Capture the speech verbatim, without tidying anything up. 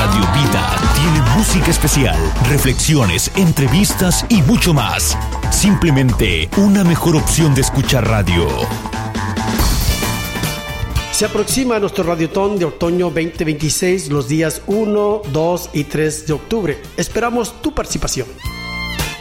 Radio Vida tiene música especial, reflexiones, entrevistas y mucho más. Simplemente una mejor opción de escuchar radio. Se aproxima nuestro Radiotón de Otoño veinte veintiséis los días uno, dos y tres de octubre. Esperamos tu participación.